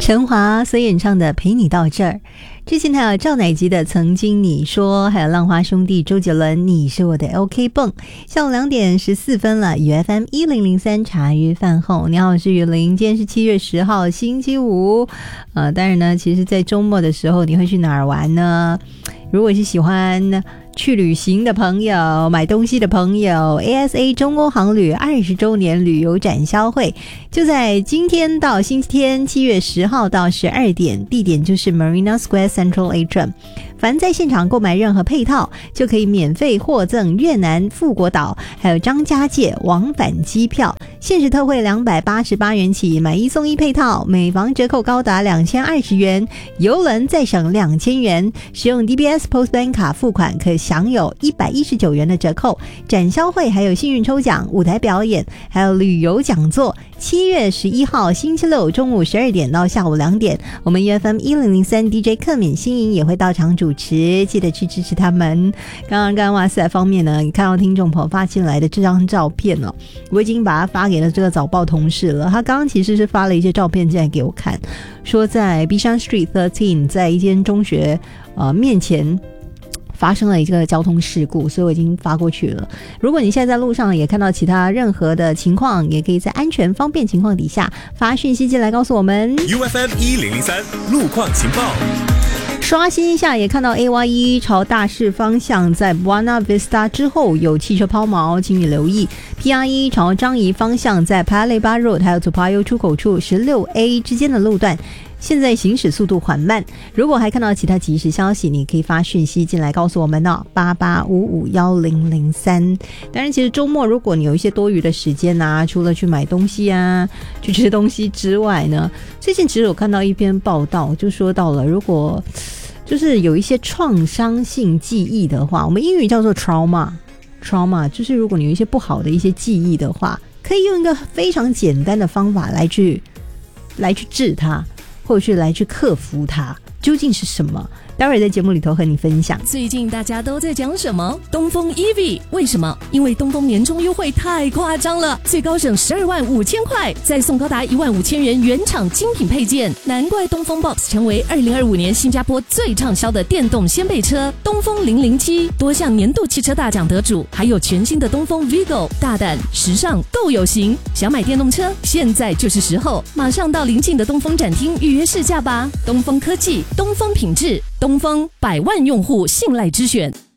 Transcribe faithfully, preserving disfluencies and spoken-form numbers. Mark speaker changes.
Speaker 1: 陈华所演唱的陪你到这儿，之前还有赵乃吉的曾经你说，还有浪花兄弟周杰伦你是我的 OK 泵。下午两点十四分了，与 F M 一零零三茶余饭后，你好，我是雨林，今天是七月十号星期五。呃，当然呢，其实在周末的时候你会去哪儿玩呢？如果是喜欢去旅行的朋友，买东西的朋友， A S A 中欧航旅二十周年旅游展销会就在今天到星期天七月十号到十二点，地点就是 Marina Square Central Atrium。凡在现场购买任何配套，就可以免费获赠越南富国岛还有张家界往返机票，限时特惠两百八十八元起，买一送一配套，每房折扣高达两千二十元，邮轮再省两千元，使用 D B S Postbank 卡付款可享有一百一十九元的折扣。展销会还有幸运抽奖、舞台表演还有旅游讲座。七月十一号星期六中午十二点到下午两点，我们 U F M 一零零三 D J 克敏新颖也会到场主持，记得去支持他们。刚刚刚哇塞方面呢，你看到听众朋友发进来的这张照片哦，我已经把它发给了这个早报同事了。他刚刚其实是发了一些照片进来给我看，说在 Bishan Street 十三，在一间中学呃面前发生了一个交通事故，所以我已经发过去了。如果你现在在路上也看到其他任何的情况，也可以在安全方便情况底下发讯息进来告诉我们。
Speaker 2: U F M 一零零三路况情报。
Speaker 1: 刷新一下，也看到 A Y 一 朝大市方向在 Buena Vista 之后有汽车抛锚，请你留意。 P R 一 朝樟宜方向在 Paya Lebar Road 还有 Toa Payoh 出口处 十六 A 之间的路段现在行驶速度缓慢。如果还看到其他即时消息，你可以发讯息进来告诉我们哦，八八五五一零零三。当然其实周末如果你有一些多余的时间啊，除了去买东西啊去吃东西之外呢，最近其实有看到一篇报道，就说到了如果就是有一些创伤性记忆的话，我们英语叫做 trauma trauma 就是如果你有一些不好的一些记忆的话，可以用一个非常简单的方法来去来去治它，或者是来去克服它，究竟是什么？待会儿在节目里头和你分享。
Speaker 3: 最近大家都在讲什么？东风 E V， 为什么？因为东风年终优惠太夸张了，最高省十二万五千块，再送高达一万五千元原厂精品配件，难怪东风 Box 成为二零二五年新加坡最畅销的电动掀背车。东风零零七多项年度汽车大奖得主，还有全新的东风 Vigo， 大胆时尚够有型。想买电动车，现在就是时候，马上到邻近的东风展厅预约试驾吧。东风科技，东风品质，东风百万用户信赖之选。